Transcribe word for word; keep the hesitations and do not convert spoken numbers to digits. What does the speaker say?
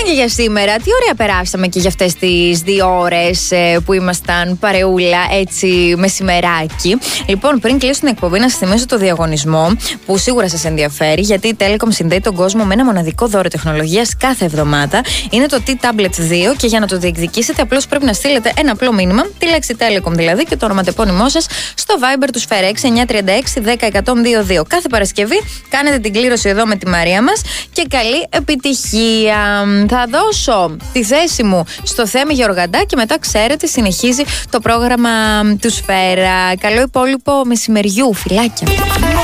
και για σήμερα. Τι ωραία περάσαμε και για αυτές τις δύο ώρες ε, που ήμασταν παρεούλα, έτσι μεσημεράκι. Λοιπόν, πριν κλείσω την εκπομπή, να σας θυμίσω το διαγωνισμό που σίγουρα σας ενδιαφέρει, γιατί η Telecom συνδέει τον κόσμο με ένα μοναδικό δώρο τεχνολογίας κάθε εβδομάδα. Είναι το T-Tablet δύο και για να το διεκδικήσετε, απλώς πρέπει να στείλετε ένα απλό μήνυμα, τη λέξη Telecom δηλαδή, και το ονοματεπώνυμό σας στο Viber του Σφαίρα έξι εννιά τρία έξι δέκα εκατόν είκοσι δύο. Κάθε Παρασκευή κάνετε την κλήρωση εδώ με τη Μαρία μας και καλή επιτυχία. Θα δώσω τη θέση μου στο Θέμη Γεωργαντά και μετά, ξέρετε, συνεχίζει το πρόγραμμα του Σφαίρα. Καλό υπόλοιπο μεσημεριού. Φιλάκια.